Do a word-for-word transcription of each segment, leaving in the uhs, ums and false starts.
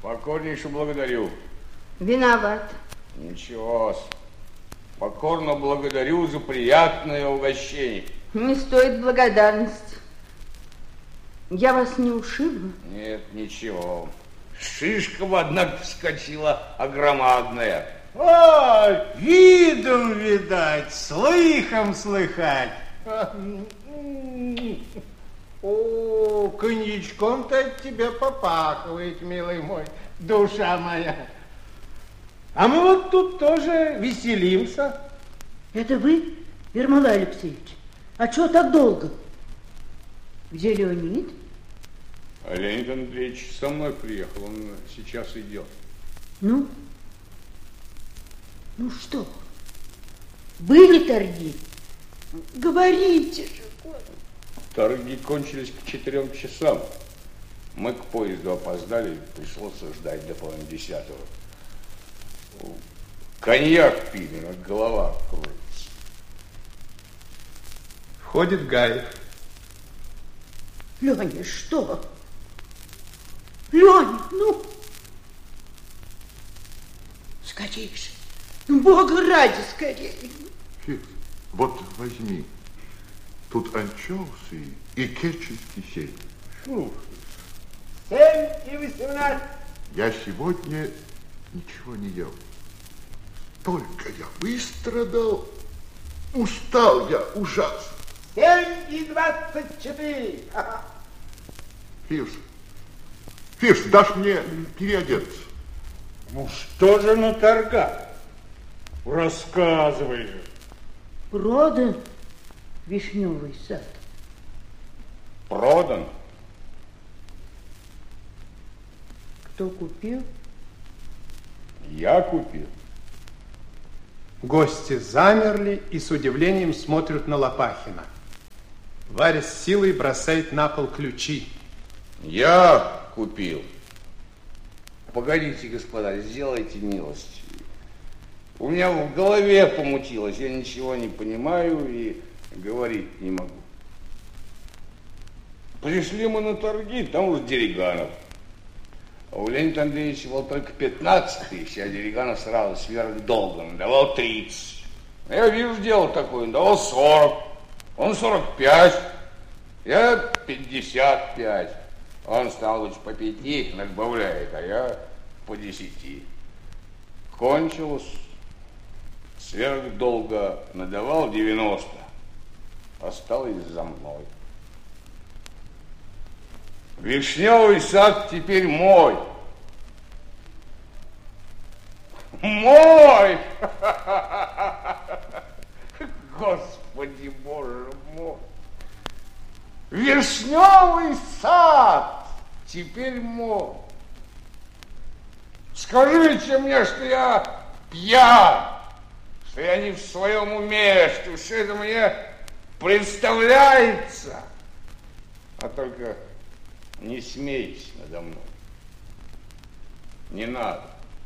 Покорнейше благодарю. Виноват. Ничего. Покорно благодарю за приятное угощение. Не стоит благодарности. Я вас не ушибла? Нет, ничего. Шишка, однако, вскочила огромадная. О, видом видать, слыхом слыхать. О, коньячком-то от тебя попахивает, милый мой, душа моя. А мы вот тут тоже веселимся. Это вы, Ермолай Алексеевич? А чего так долго? Где Леонид? А Леонид Андреевич со мной приехал, он сейчас идет. Ну? Ну что? Были торги? Говорите же. Торги кончились к четырем часам. Мы к поезду опоздали, пришлось ждать до половины десятого. Коньяк пили, но голова кружится. Входит Гаев. Леня, что? Леня, ну? Скорее же. Ну, Бога ради, скорее. Фикс, вот возьми. Тут анчоусы и кетч из киселя. Слушай, семь и восемнадцать. Я сегодня ничего не ел. Только я выстрадал, устал я ужасно. Семь и двадцать четыре. Фирс, Фирс, дашь мне переодеться? Ну что же на торгах? Рассказывай же. Продан вишневый сад. Продан. Кто купил? Я купил. Гости замерли и с удивлением смотрят на Лопахина. Варя с силой бросает на пол ключи. Я купил. Погодите, господа, сделайте милость. У меня в голове помутилось, я ничего не понимаю и говорить не могу. Пришли мы на торги, там уже Дериганов. А у Леонида Андреевича был только пятнадцать тысяч, а Дериганов сразу сверх долгом давал тридцать. Я вижу дело такое, он давал сорок, он сорок пять, я пятьдесят пять. Он, стал быть, по пяти надбавляет, а я по десяти. Кончилось, сверх долга надавал девяносто, осталось за мной. Вишневый сад теперь мой. Мой! Господи Боже мой! Вишневый сад теперь мой. Скажите мне, что я пьян, что я не в своем уме, что все это мне представляется. А только не смейтесь надо мной. Не надо.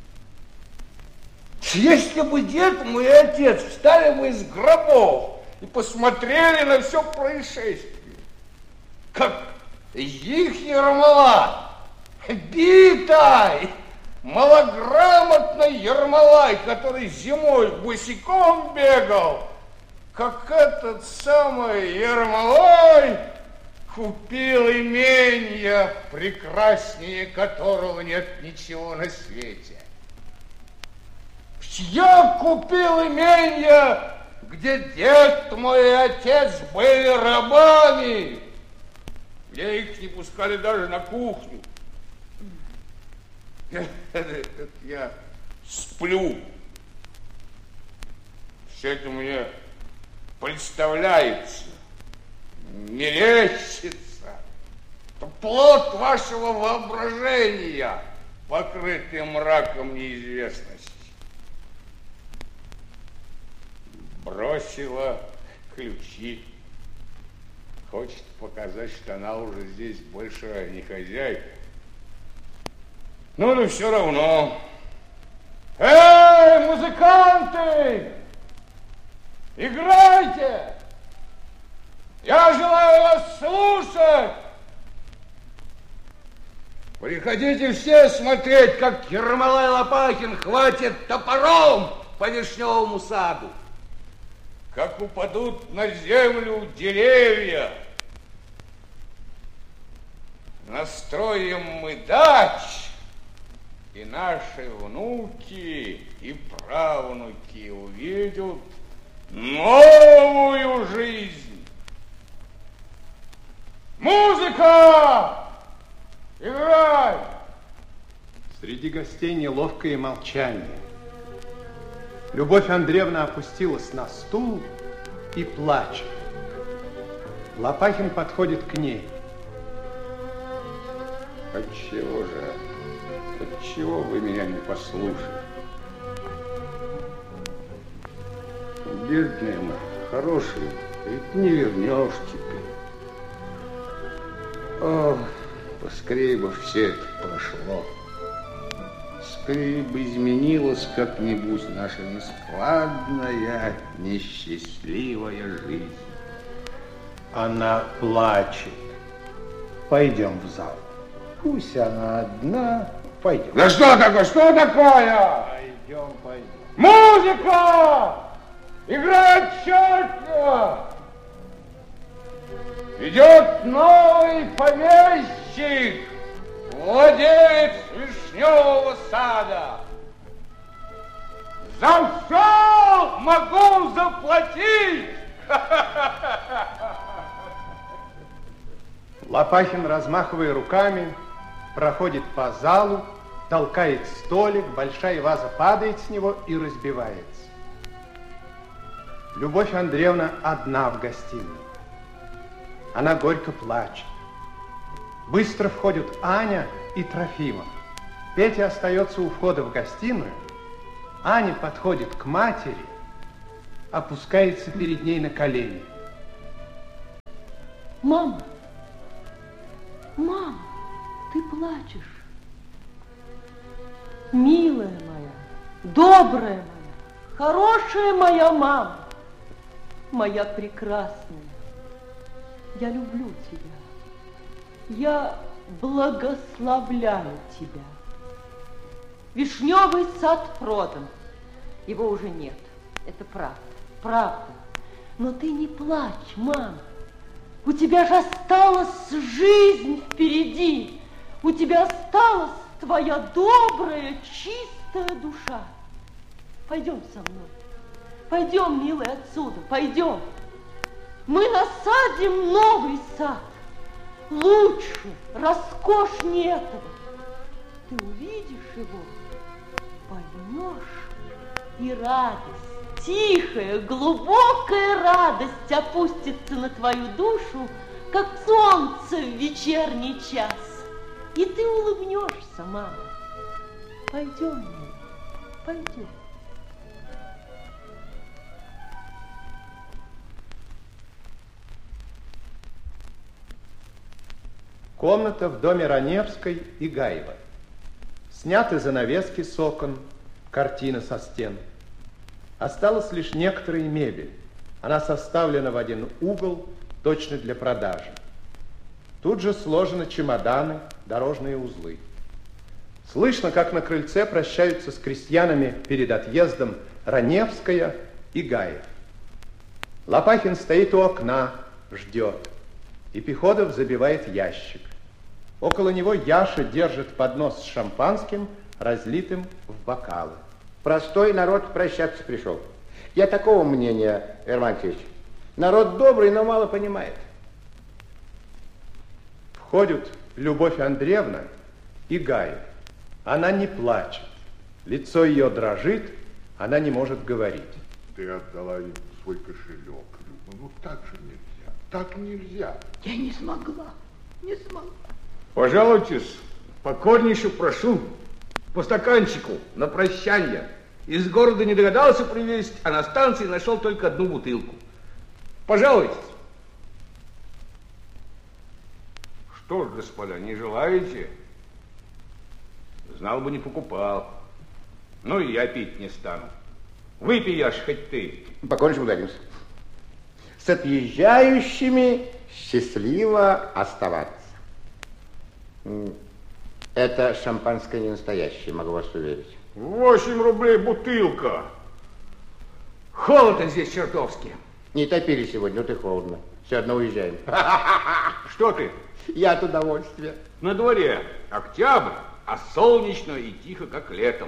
Если бы дед мой и отец встали бы из гробов и посмотрели на все происшествие, как их Ермолай, битай, малограмотный Ермолай, который зимой босиком бегал, как этот самый Ермолай купил имение, прекраснее которого нет ничего на свете. Я купил имение, где дед мой и отец были рабами, где их не пускали даже на кухню. Я сплю. Все это мне представляется, мерещится. Это плод вашего воображения, покрытый мраком неизвестности. Бросила ключи. Хочет показать, что она уже здесь больше не хозяйка. Ну, да все равно. Эй, музыканты! Играйте! Я желаю вас слушать! Приходите все смотреть, как Ермолай Лопахин хватит топором по вишневому саду. Как упадут на землю деревья. Настроим мы дач, и наши внуки и правнуки увидят новую жизнь. Музыка! Играй! Среди гостей неловкое молчание. Любовь Андреевна опустилась на стул и плачет. Лопахин подходит к ней. Отчего же? Отчего вы меня не послушали? Бедные мои, хорошие, ведь не вернешь теперь. О, поскорее бы все это прошло. Скорее бы изменилась как-нибудь наша нескладная, несчастливая жизнь. Она плачет. Пойдем в зал. Пусть она одна. Пойдем. Да что такое? Что такое? Пойдем, пойдем. Музыка! Играй отчетливо! Идет новый помещик, владелец вишневого сада. За все могу заплатить! Лопахин, размахивая руками, проходит по залу, толкает столик, большая ваза падает с него и разбивается. Любовь Андреевна одна в гостиной. Она горько плачет. Быстро входят Аня и Трофимов. Петя остается у входа в гостиную. Аня подходит к матери, опускается перед ней на колени. Мама, мама, ты плачешь. Милая моя, добрая моя, хорошая моя мама, моя прекрасная, я люблю тебя, я благословляю тебя. Вишневый сад продан, его уже нет, это правда, правда. Но ты не плачь, мама, у тебя же осталась жизнь впереди, у тебя осталась твоя добрая, чистая душа. Пойдем со мной, пойдем, милый, отсюда, пойдем. Мы насадим новый сад, лучше, роскошнее этого. Ты увидишь его, поймешь, и радость, тихая, глубокая радость опустится на твою душу, как солнце в вечерний час. И ты улыбнешься, мама. Пойдем, милый, пойдем. Комната в доме Раневской и Гаева. Сняты занавески с окон, картины со стен. Осталась лишь некоторая мебель. Она составлена в один угол, точно для продажи. Тут же сложены чемоданы, дорожные узлы. Слышно, как на крыльце прощаются с крестьянами перед отъездом Раневская и Гаев. Лопахин стоит у окна, ждет. И Пеходов забивает ящик. Около него Яша держит поднос с шампанским, разлитым в бокалы. Простой народ прощаться пришел. Я такого мнения, Иван Андреевич. Народ добрый, но мало понимает. Входят Любовь Андреевна и Гаев. Она не плачет. Лицо ее дрожит, она не может говорить. Ты отдала им свой кошелек, Люба. Ну так же нельзя. Так нельзя. Я не смогла, не смогла. Пожалуйтесь, покорнейше прошу, по стаканчику на прощание. Из города не догадался привезть, а на станции нашел только одну бутылку. Пожалуйтесь. Что ж, господа, не желаете? Знал бы, не покупал. Ну и я пить не стану. Выпей, Яш, хоть ты. Покорнейше благодаримся. С отъезжающими счастливо оставаться. Это шампанское не настоящее, могу вас уверить. Восемь рублей бутылка. Холодно здесь чертовски. Не топили сегодня, вот и холодно. Все одно уезжаем. Что ты? Я от удовольствия. На дворе октябрь, а солнечно и тихо, как летом.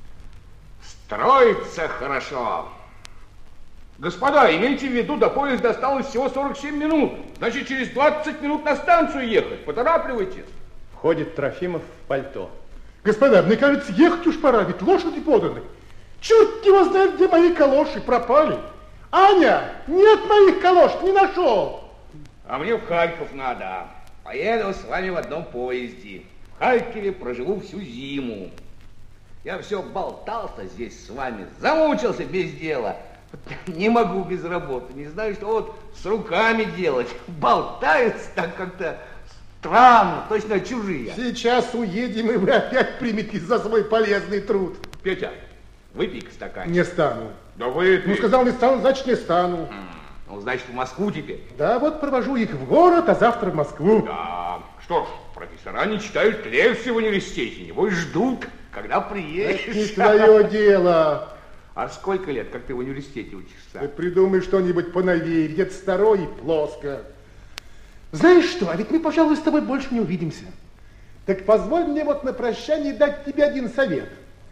Строится хорошо. Господа, имейте в виду, до поезда осталось всего сорок семь минут. Значит, через двадцать минут на станцию ехать. Поторапливайтесь. Входит Трофимов в пальто. Господа, мне кажется, ехать уж пора, ведь лошади поданы. Черт его знает, где мои калоши пропали. Аня, нет моих калош, не нашел. А мне в Харьков надо. Поеду с вами в одном поезде. В Харькове проживу всю зиму. Я все болтался здесь с вами, замучился без дела. Не могу без работы, не знаю, что вот с руками делать. Болтаются так как-то странно, точно чужие. Сейчас уедем, и вы опять примете за свой полезный труд. Петя, выпей-ка стаканчик. Не стану. Да выпей. Ну, сказал, не стану, значит, не стану. Ну, значит, в Москву теперь. Да, вот провожу их в город, а завтра в Москву. Да, что ж, профессора не читают лекции в университете, его ждут, когда приедешь. Это не твое дело. А сколько лет, как ты в университете Ты учишься? придумай что-нибудь поновее, ведь это старое и плоско. Знаешь что, а ведь мы, пожалуй, с тобой больше не увидимся. Так позволь мне вот на прощание дать тебе один совет.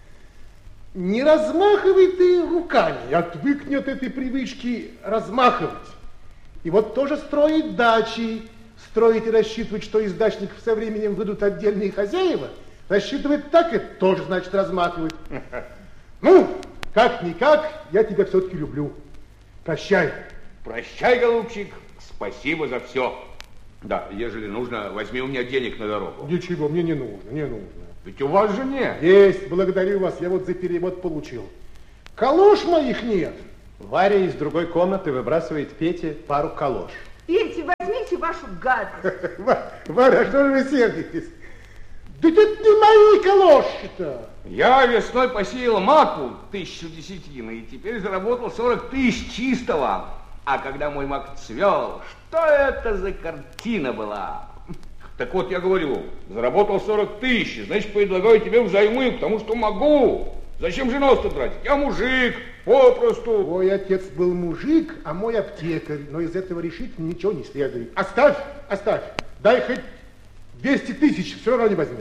Не размахивай ты руками, отвыкни от этой привычки размахивать. И вот тоже строить дачи, строить и рассчитывать, что из дачников со временем выйдут отдельные хозяева, рассчитывать так, это тоже значит размахивать. Ну, как-никак, я тебя все-таки люблю. Прощай. Прощай, голубчик, спасибо за все. Да, ежели нужно, возьми у меня денег на дорогу. Ничего, мне не нужно, не нужно. Ведь у вас же нет. Есть, благодарю вас, я вот за перевод получил. Калош моих нет. Варя из другой комнаты выбрасывает Пете пару калош. Пейте, возьмите вашу гадость. Варя, что же вы сердитесь? Да это не мои калоши-то. Я весной посеял маку тысячу десятин и теперь заработал сорок тысяч чистого. А когда мой мак цвел, что это за картина была? Так вот, я говорю, заработал сорок тысяч, значит, предлагаю тебе взаймы, потому что могу. Зачем же нос-то тратить? Я мужик, попросту. Твой отец был мужик, а мой аптекарь, но из этого решительно ничего не следует. Оставь, оставь, дай хоть двести тысяч, все равно не возьму.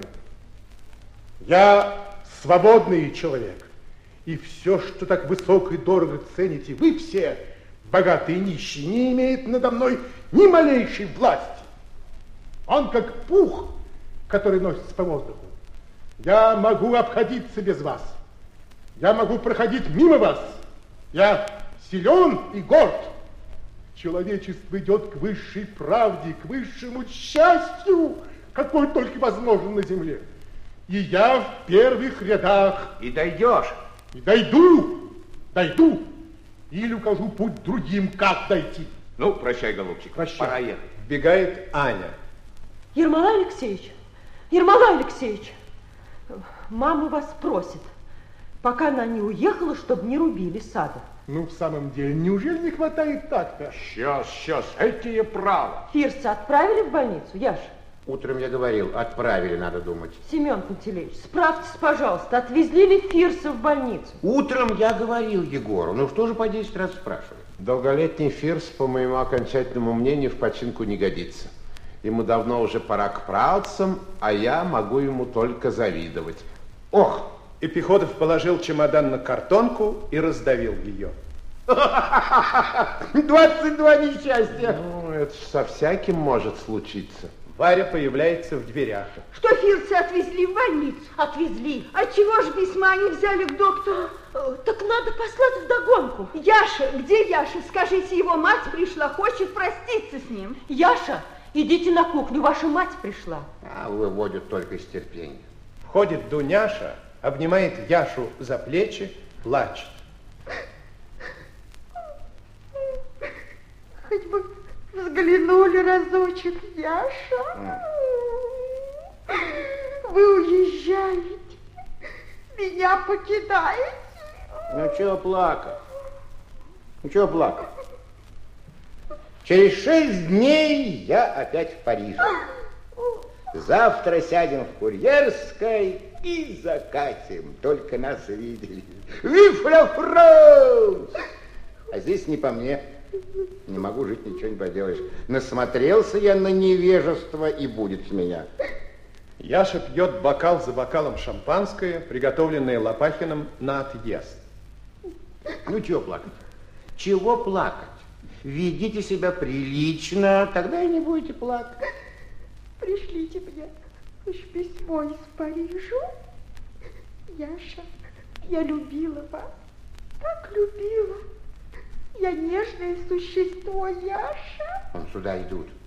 Я свободный человек, и все, что так высоко и дорого цените, вы все, богатые и нищие, не имеет надо мной ни малейшей власти. Он как пух, который носится по воздуху. Я могу обходиться без вас. Я могу проходить мимо вас. Я силен и горд. Человечество идет к высшей правде, к высшему счастью, какой только возможен на земле. И я в первых рядах. И дойдешь. И дойду, дойду. Или укажу путь другим, как дойти. Ну, прощай, голубчик. Прощай. Пора ехать. Вбегает Аня. Ермолай Алексеевич, Ермолай Алексеевич, мама вас просит, пока она не уехала, чтобы не рубили сада. Ну, в самом деле, неужели не хватает так-то? Сейчас, сейчас, эти право. Фирса отправили в больницу, Яша? Утром я говорил, отправили, надо думать. Семен Пантелеич, справьтесь, пожалуйста, отвезли ли Фирса в больницу? Утром я говорил Егору, ну что же по десять раз спрашивать? Долголетний Фирс, по моему окончательному мнению, в починку не годится. Ему давно уже пора к праотцам, а я могу ему только завидовать. Ох! И Пехотов положил чемодан на картонку и раздавил ее. Двадцать два несчастья. Ну, это ж со всяким может случиться. Варя появляется в дверях. Что Фирса отвезли в больницу? Отвезли. А чего же письма не взяли к доктору? Так надо послать вдогонку. Яша, где Яша? Скажите, его мать пришла, хочет проститься с ним. Яша, идите на кухню, ваша мать пришла. А выводят только из терпения. Входит Дуняша, обнимает Яшу за плечи, плачет. Хоть бы взглянули разочек, Яша. Вы уезжаете, меня покидаете. Ну, чего плакать? Ну, чего плакать? Через шесть дней я опять в Париже. Завтра сядем в курьерской и закатим. Только нас видели. Вив ля Франс! А здесь не по мне. Не могу жить, ничего не поделаешь. Насмотрелся я на невежество, и будет с меня. Яша пьет бокал за бокалом шампанское, приготовленное Лопахиным на отъезд. Ну, чего плакать? Чего плакать? Ведите себя прилично, тогда и не будете плакать. Пришлите мне уж письмо из Парижа. Яша, я любила вас, так любила. Я нежное существо, Яша. Вон сюда идут.